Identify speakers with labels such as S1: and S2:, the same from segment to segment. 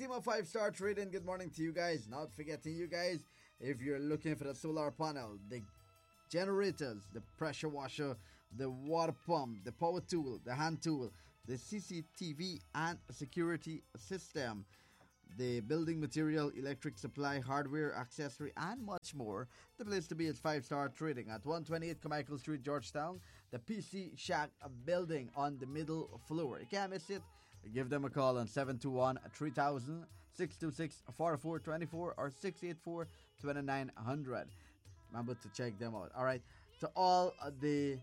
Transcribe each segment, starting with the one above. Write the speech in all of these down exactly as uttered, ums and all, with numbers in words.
S1: team of Five Star Trading, good morning to you guys. Not forgetting you guys, if you're looking for the solar panel, the generators, the pressure washer, the water pump, the power tool, the hand tool, the C C T V and security system, the building material, electric supply, hardware, accessory, and much more. The place to be is Five Star Trading at one twenty-eight Carmichael Street, Georgetown, the P C Shack building on the middle floor. You can't miss it. Give them a call on seven two one, three thousand, six two six, four four two four or six eight four, two nine zero zero. Remember to check them out. All right. To all the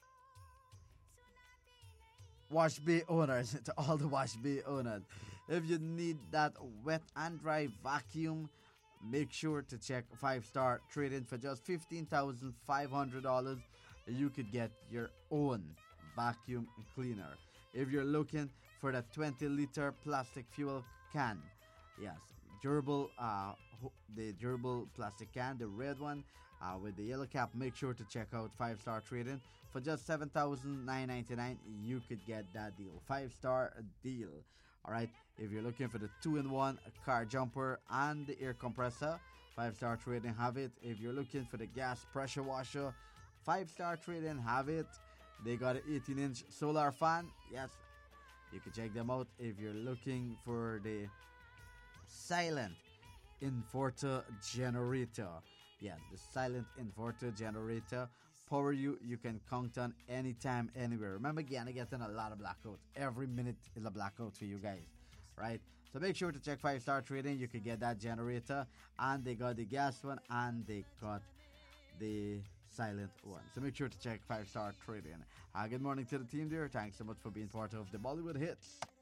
S1: wash bay owners, to all the wash bay owners, if you need that wet and dry vacuum, make sure to check Five Star Trading. For just fifteen thousand five hundred dollars, you could get your own vacuum cleaner. If you're looking for that twenty liter plastic fuel can, yes, durable, uh, the durable plastic can, the red one uh, with the yellow cap, make sure to check out Five Star Trading. For just seven thousand nine hundred ninety-nine dollars, you could get that deal. Five Star deal. All right. If you're looking for the two-in-one car jumper and the air compressor, Five Star Trading have it. If you're looking for the gas pressure washer, Five Star Trading have it. They got an eighteen inch solar fan. Yes, you can check them out. If you're looking for the silent inverter generator, yeah, the silent inverter generator, power you you can count on anytime, anywhere. Remember, Guyana getting a lot of blackouts. Every minute is a blackout for you guys, right? So make sure to check Five Star Trading. You can get that generator, and they got the gas one, and they got the silent one. So make sure to check Five Star Trading. Uh, good morning to the team there. Thanks so much for being part of the Bollywood Hits.